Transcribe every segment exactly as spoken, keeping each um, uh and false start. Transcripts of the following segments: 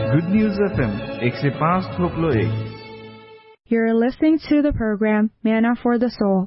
Good news FM एक सौ पाँच थोपलो एक. You're listening to the program Manna for the Soul.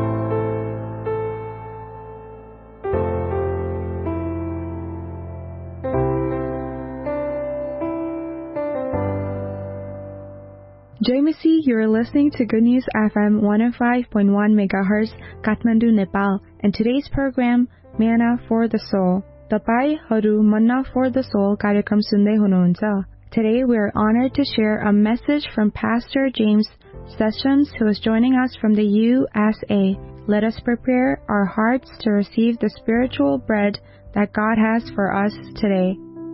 J M C, you're listening to Good News F M one oh five point one megahertz, Kathmandu, Nepal, and today's program, Manna for the Soul. तपाईहरु Manna for the Soul कार्यक्रम सुन्दै हुनुहुन्छ. Today we are honored to share a message from Pastor James Sessions, who is joining us from the U S A. Let us prepare our hearts to receive the spiritual bread that God has for us today.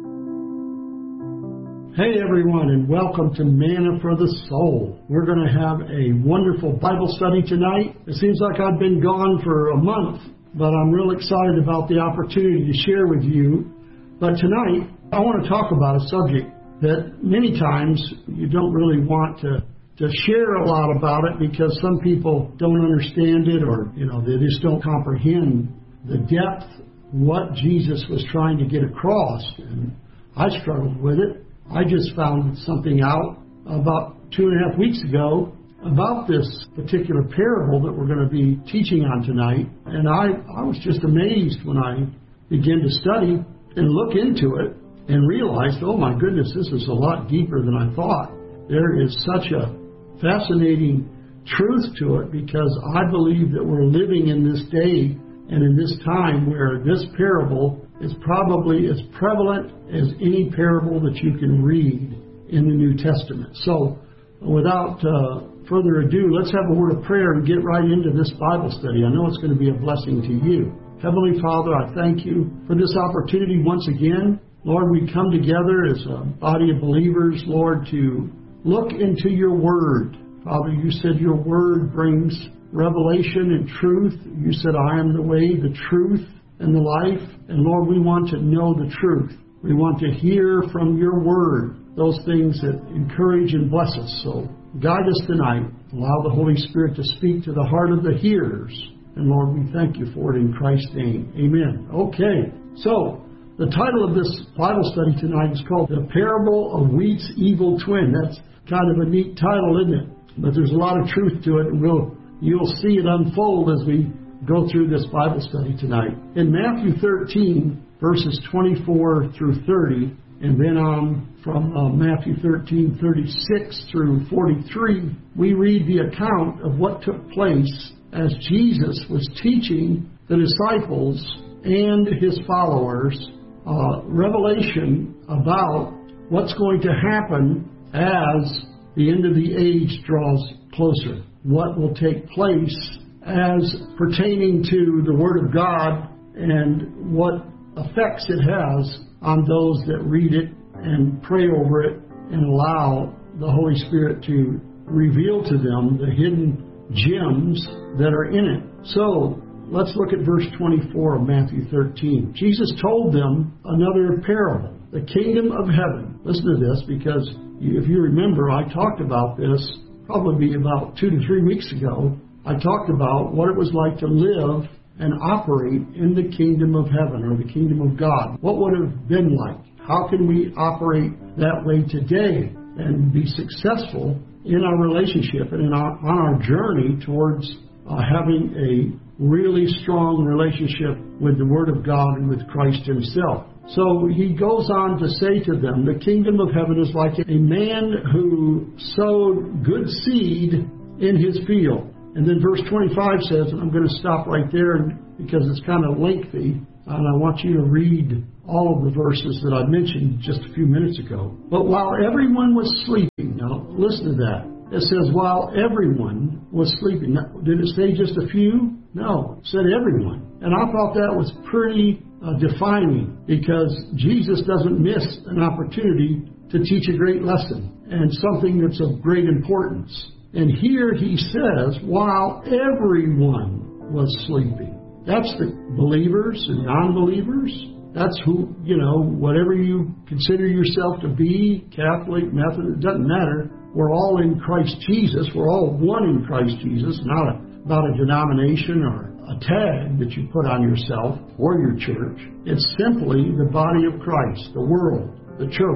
Hey everyone, and welcome to Manna for the Soul. We're going to have a wonderful Bible study tonight. It seems like I've been gone for a month, but I'm real excited about the opportunity to share with you. But tonight, I want to talk about a subject that many times you don't really want to, to share a lot about it because some people don't understand it, or, you know, they just don't comprehend the depth, what Jesus was trying to get across. And I struggled with it. I just found something out about two and a half weeks ago about this particular parable that we're going to be teaching on tonight. And I, I was just amazed when I began to study and look into it and realized, oh my goodness, this is a lot deeper than I thought. There is such a fascinating truth to it, because I believe that we're living in this day and in this time where this parable is probably as prevalent as any parable that you can read in the New Testament. So without uh, further ado, let's have a word of prayer and get right into this Bible study. I know it's going to be a blessing to you. Heavenly Father, I thank you for this opportunity once again. Lord, we come together as a body of believers, Lord, to look into your word. Father, you said your word brings revelation and truth. You said, I am the way, the truth, and the life. And Lord, we want to know the truth. We want to hear from your word those things that encourage and bless us. So guide us tonight. Allow the Holy Spirit to speak to the heart of the hearers. And Lord, we thank you for it in Christ's name. Amen. Okay, so the title of this Bible study tonight is called The Parable of Wheat's Evil Twin. That's kind of a neat title, isn't it? But there's a lot of truth to it, and we'll, you'll see it unfold as we go through this Bible study tonight. In Matthew thirteen, verses twenty-four through thirty, and then on from uh, Matthew thirteen, thirty-six through forty-three, we read the account of what took place as Jesus was teaching the disciples and his followers uh, revelation about what's going to happen as the end of the age draws closer. What will take place as pertaining to the Word of God and what effects it has on those that read it and pray over it and allow the Holy Spirit to reveal to them the hidden gems that are in it. So let's look at verse twenty-four of Matthew thirteen. Jesus told them another parable, the kingdom of heaven. Listen to this, because if you remember, I talked about this probably about two to three weeks ago. I talked about what it was like to live and operate in the kingdom of heaven, or the kingdom of God. What would it have been like? How can we operate that way today and be successful in our relationship and in our, on our journey towards uh, having a really strong relationship with the Word of God and with Christ himself? So he goes on to say to them, the kingdom of heaven is like a man who sowed good seed in his field. And then verse twenty-five says, and I'm going to stop right there because it's kind of lengthy, and I want you to read all of the verses that I mentioned just a few minutes ago. But while everyone was sleeping, now listen to that. It says, while everyone was sleeping. Now, did it say just a few? No, it said everyone. And I thought that was pretty uh, defining, because Jesus doesn't miss an opportunity to teach a great lesson and something that's of great importance. And here he says, while everyone was sleeping. That's the believers and non-believers. That's who, you know, whatever you consider yourself to be, Catholic, Methodist, it doesn't matter. We're all in Christ Jesus. We're all one in Christ Jesus, not a, not a denomination or a tag that you put on yourself or your church. It's simply the body of Christ, the world, the church.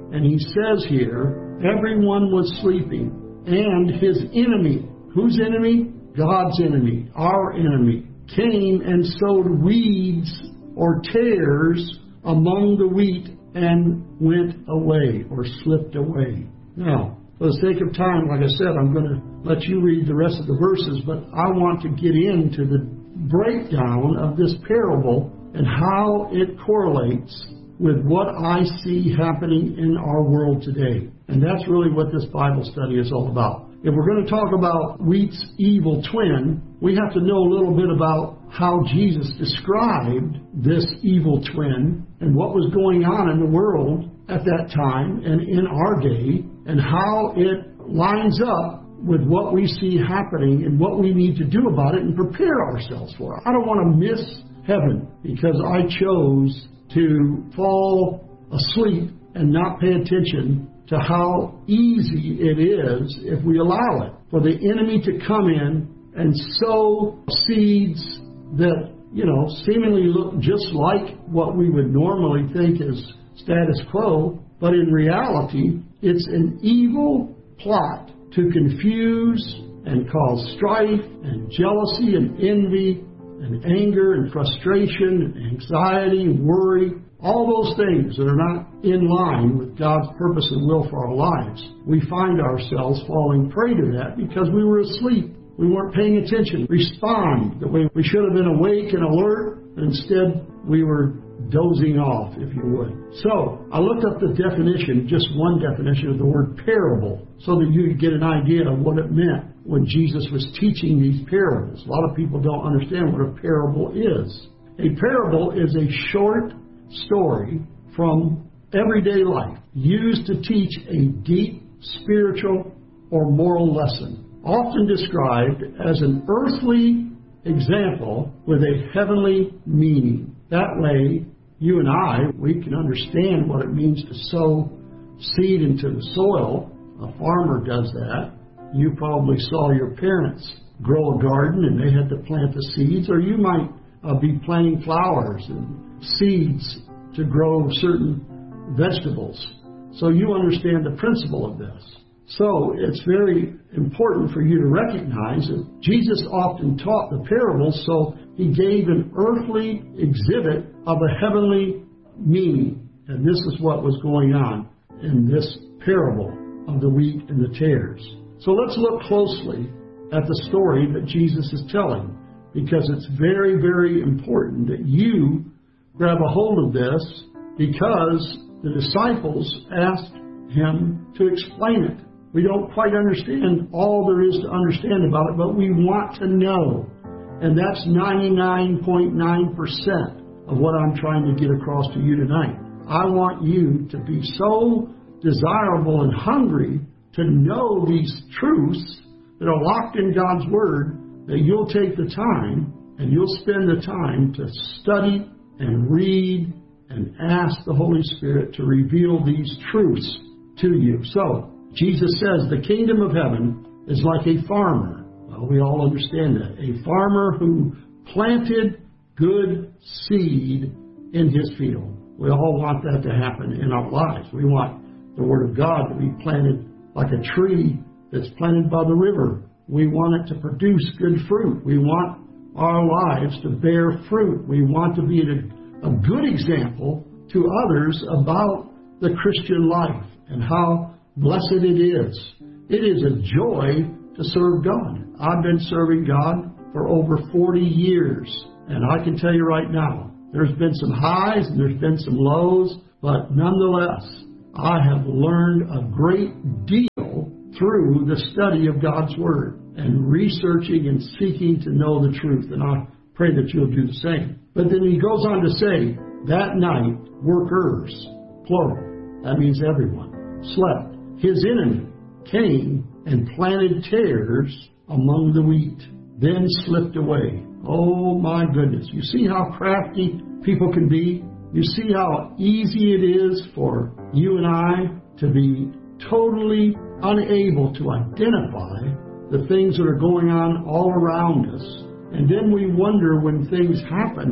And he says here, everyone was sleeping, and his enemy, whose enemy? God's enemy, our enemy, came and sowed weeds or tares among the wheat and went away or slipped away. Now, for the sake of time, like I said, I'm going to let you read the rest of the verses, but I want to get into the breakdown of this parable and how it correlates with what I see happening in our world today. And that's really what this Bible study is all about. If we're going to talk about wheat's evil twin, we have to know a little bit about how Jesus described this evil twin and what was going on in the world at that time and in our day, and how it lines up with what we see happening and what we need to do about it and prepare ourselves for it. I don't want to miss heaven because I chose to fall asleep and not pay attention to how easy it is, if we allow it, for the enemy to come in and sow seeds that, you know, seemingly look just like what we would normally think is status quo, but in reality, it's an evil plot to confuse and cause strife and jealousy and envy and anger and frustration and anxiety and worry. All those things that are not in line with God's purpose and will for our lives, we find ourselves falling prey to that because we were asleep. We weren't paying attention, respond the way we should have been awake and alert. Instead, we were dozing off, if you would. So, I looked up the definition, just one definition of the word parable, so that you could get an idea of what it meant when Jesus was teaching these parables. A lot of people don't understand what a parable is. A parable is a short story from everyday life used to teach a deep spiritual or moral lesson, often described as an earthly example with a heavenly meaning. That way, you and I, we can understand what it means to sow seed into the soil. A farmer does that. You probably saw your parents grow a garden and they had to plant the seeds, or you might uh, be planting flowers and seeds to grow certain vegetables. So you understand the principle of this. So it's very important for you to recognize that Jesus often taught the parables, so he gave an earthly exhibit of a heavenly meaning. And this is what was going on in this parable of the wheat and the tares. So let's look closely at the story that Jesus is telling, because it's very, very important that you grab a hold of this, because the disciples asked him to explain it. We don't quite understand all there is to understand about it, but we want to know. And that's ninety-nine point nine percent of what I'm trying to get across to you tonight. I want you to be so desirable and hungry to know these truths that are locked in God's Word that you'll take the time and you'll spend the time to study and read and ask the Holy Spirit to reveal these truths to you. So, Jesus says the kingdom of heaven is like a farmer. Well, we all understand that. A farmer who planted good seed in his field. We all want that to happen in our lives. We want the Word of God to be planted like a tree that's planted by the river. We want it to produce good fruit. We want our lives to bear fruit. We want to be a, a good example to others about the Christian life and how blessed it is. It is a joy to serve God. I've been serving God for over forty years, and I can tell you right now, there's been some highs and there's been some lows, but nonetheless, I have learned a great deal through the study of God's Word and researching and seeking to know the truth, and I pray that you'll do the same. But then he goes on to say, that night, workers, plural, that means everyone, slept. His enemy came and planted tares among the wheat, then slipped away. Oh my goodness. You see how crafty people can be? You see how easy it is for you and I to be totally unable to identify the things that are going on all around us. And then we wonder when things happen,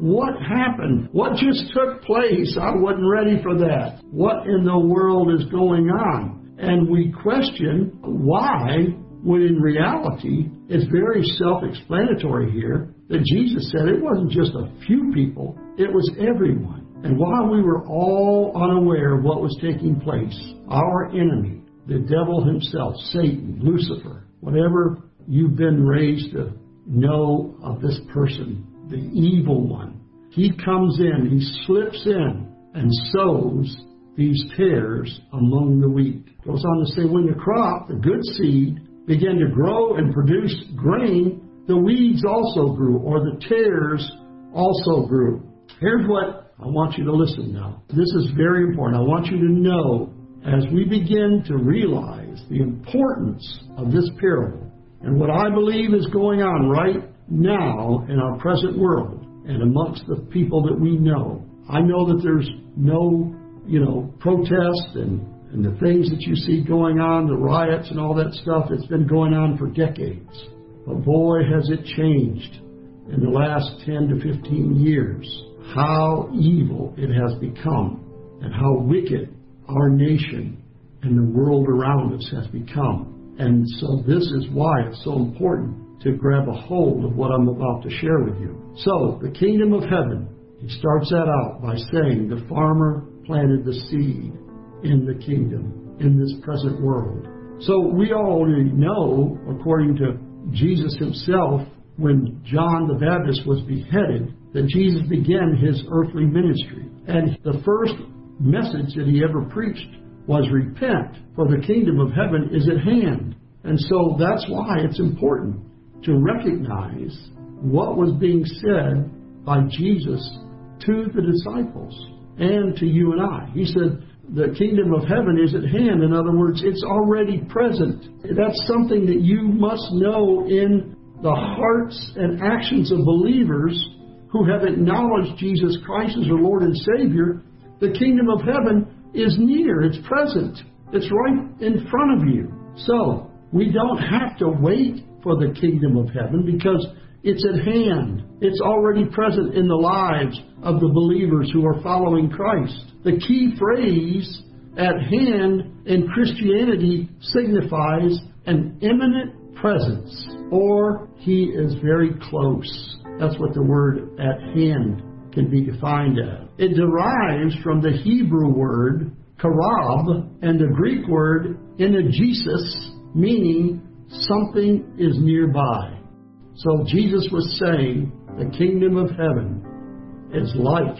what happened? What just took place? I wasn't ready for that. What in the world is going on? And we question why, when in reality, it's very self-explanatory here that Jesus said it wasn't just a few people, it was everyone. And while we were all unaware of what was taking place, our enemy, the devil himself, Satan, Lucifer, whatever you've been raised to know of this person, the evil one, he comes in, he slips in and sows these tares among the wheat. Goes on to say, when the crop, the good seed, began to grow and produce grain, the weeds also grew, or the tares also grew. Here's what I want you to listen now. This is very important. I want you to know, as we begin to realize the importance of this parable and what I believe is going on right now in our present world and amongst the people that we know. I know that there's no, you know, protest and, and the things that you see going on, the riots and all that stuff, it's been going on for decades. But boy, has it changed in the last ten to fifteen years. How evil it has become and how wicked our nation and the world around us has become. And so this is why it's so important to grab a hold of what I'm about to share with you. So, the kingdom of heaven, he starts that out by saying the farmer planted the seed in the kingdom, in this present world. So we already know, according to Jesus himself, when John the Baptist was beheaded, that Jesus began his earthly ministry. And the first message that he ever preached was repent, for the kingdom of heaven is at hand. And so that's why it's important to recognize what was being said by Jesus to the disciples and to you and I. He said, the kingdom of heaven is at hand. In other words, it's already present. That's something that you must know in the hearts and actions of believers who have acknowledged Jesus Christ as their Lord and Savior. The kingdom of heaven is near. It's present. It's right in front of you. So, we don't have to wait for the kingdom of heaven because it's at hand. It's already present in the lives of the believers who are following Christ. The key phrase, at hand, in Christianity signifies an imminent presence, or he is very close. That's what the word at hand can be defined as. It derives from the Hebrew word karab and the Greek word energesis, meaning something is nearby. So Jesus was saying the kingdom of heaven is like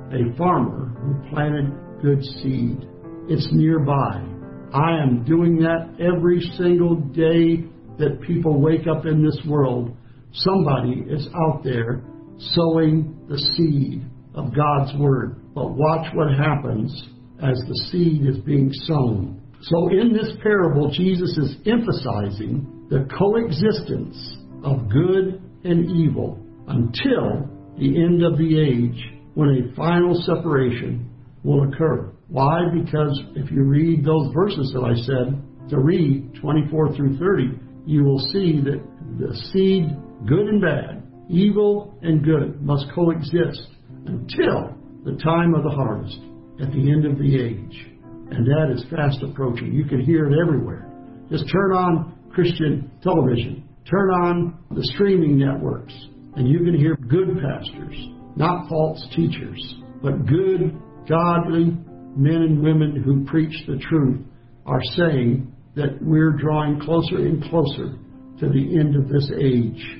a farmer who planted good seed. It's nearby. I am doing that every single day that people wake up in this world. Somebody is out there sowing the seed of God's Word. But watch what happens as the seed is being sown. So in this parable, Jesus is emphasizing the coexistence of good and evil until the end of the age, when a final separation will occur. Why? Because if you read those verses that I said to read, twenty-four through thirty, you will see that the seed, good and bad, evil and good, must coexist until the time of the harvest, at the end of the age. And that is fast approaching. You can hear it everywhere. Just turn on Christian television. Turn on the streaming networks, and you can hear good pastors, not false teachers, but good, godly men and women who preach the truth are saying that we're drawing closer and closer to the end of this age.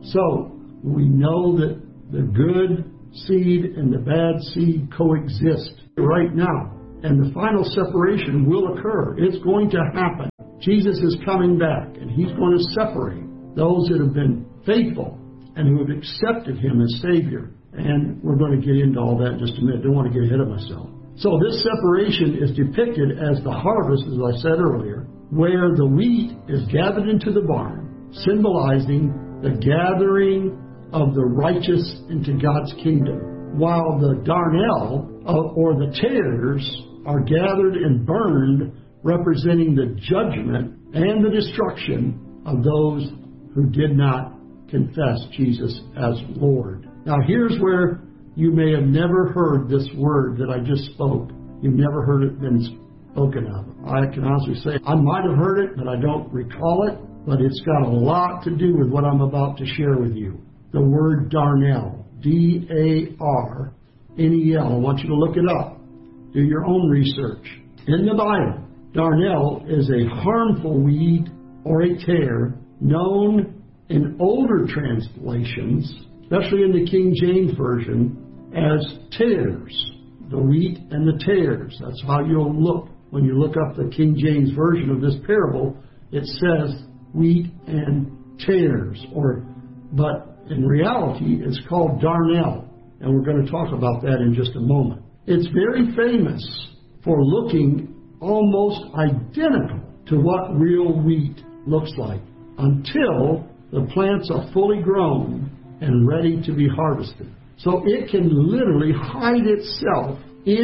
So we know that the good seed and the bad seed coexist right now. And the final separation will occur. It's going to happen. Jesus is coming back, and he's going to separate those that have been faithful and who have accepted him as Savior. And we're going to get into all that in just a minute. Don't want to get ahead of myself. So this separation is depicted as the harvest, as I said earlier, where the wheat is gathered into the barn, symbolizing the gathering of the righteous into God's kingdom, while the darnel, or the tares, are gathered and burned, representing the judgment and the destruction of those who did not confess Jesus as Lord. Now here's where you may have never heard this word that I just spoke. You've never heard it been spoken of. I can honestly say I might have heard it, but I don't recall it. But it's got a lot to do with what I'm about to share with you. The word darnel, D A R N E L. I want you to look it up. Do your own research. In the Bible, darnel is a harmful weed or a tare known in older translations, especially in the King James Version, as tares. The wheat and the tares. That's how you'll look when you look up the King James Version of this parable. It says wheat and tares, or but in reality it's called darnel, and we're going to talk about that in just a moment. It's very famous for looking almost identical to what real wheat looks like until the plants are fully grown and ready to be harvested. So it can literally hide itself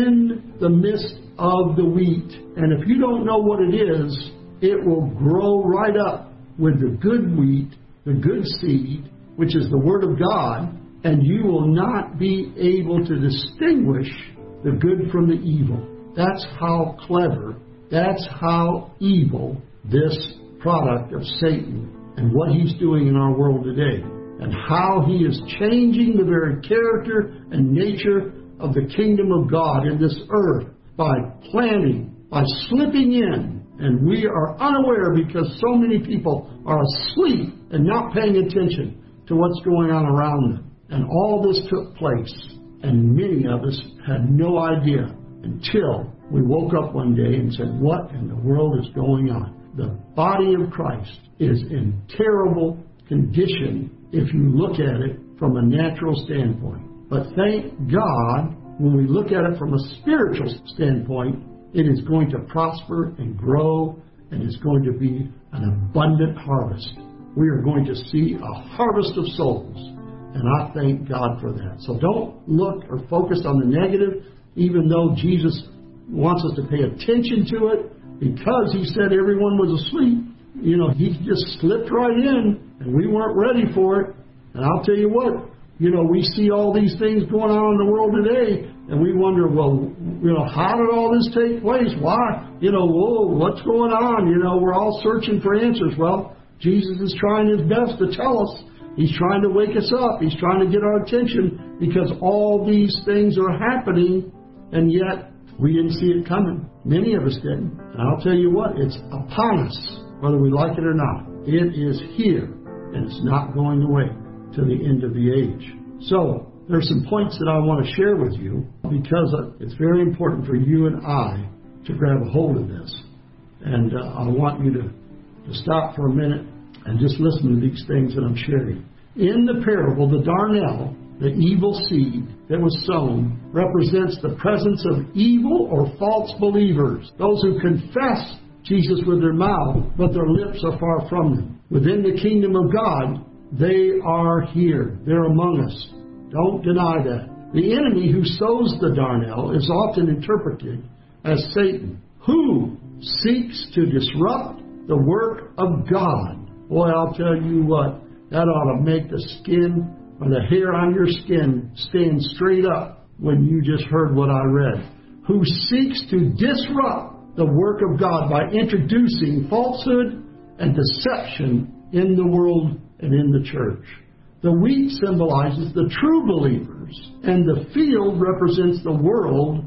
in the midst of the wheat, and if you don't know what it is, it will grow right up with the good wheat, the good seed, which is the Word of God, and you will not be able to distinguish the good from the evil. That's how clever, that's how evil this product of Satan and what he's doing in our world today, and how he is changing the very character and nature of the kingdom of God in this earth by planning, by slipping in, and we are unaware because so many people are asleep and not paying attention to what's going on around them. And all this took place, and many of us had no idea until we woke up one day and said, what in the world is going on? The body of Christ is in terrible condition if you look at it from a natural standpoint. But thank God, when we look at it from a spiritual standpoint, it is going to prosper and grow, and it's going to be an abundant harvest. We are going to see a harvest of souls, and I thank God for that. So don't look or focus on the negative, even though Jesus wants us to pay attention to it, because he said everyone was asleep. You know, he just slipped right in, and we weren't ready for it. And I'll tell you what, you know, we see all these things going on in the world today, and we wonder, well, you know, how did all this take place? Why? You know, whoa, what's going on? You know, we're all searching for answers. Well, Jesus is trying his best to tell us. He's trying to wake us up. He's trying to get our attention, because all these things are happening, and yet we didn't see it coming. Many of us didn't. And I'll tell you what, it's upon us, whether we like it or not. It is here, and it's not going away to the end of the age. So there's some points that I want to share with you, because it's very important for you and I to grab a hold of this. And uh, I want you to, to stop for a minute and just listen to these things that I'm sharing. In the parable, the darnel, the evil seed that was sown, represents the presence of evil or false believers, those who confess Jesus with their mouth, but their lips are far from them. Within the kingdom of God, they are here. They're among us. Don't deny that. The enemy who sows the darnel is often interpreted as Satan, who seeks to disrupt the work of God. Boy, I'll tell you what, that ought to make the skin or the hair on your skin stand straight up when you just heard what I read. Who seeks to disrupt the work of God by introducing falsehood and deception in the world and in the church. The wheat symbolizes the true believers, and the field represents the world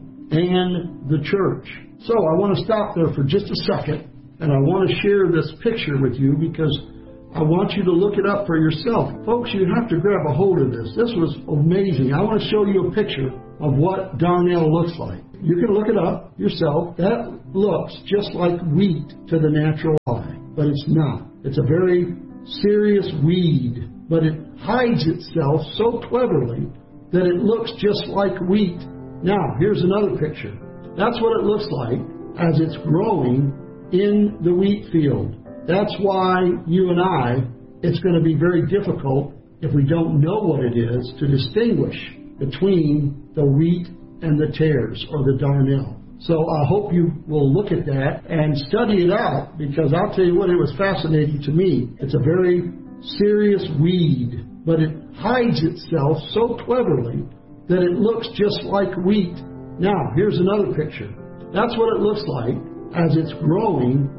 and the church. So I want to stop there for just a second, and I want to share this picture with you, because I want you to look it up for yourself. Folks, you have to grab a hold of this. This was amazing. I want to show you a picture of what darnel looks like. You can look it up yourself. That looks just like wheat to the natural eye, but it's not. It's a very serious weed, but it hides itself so cleverly that it looks just like wheat. Now, here's another picture. That's what it looks like as it's growing in the wheat field. That's why you and I, it's going to be very difficult, if we don't know what it is, to distinguish between the wheat and the tares, or the darnel. So I hope you will look at that and study it out, because I'll tell you what, it was fascinating to me. It's a very serious weed, but it hides itself so cleverly that it looks just like wheat. Now, here's another picture. That's what it looks like as it's growing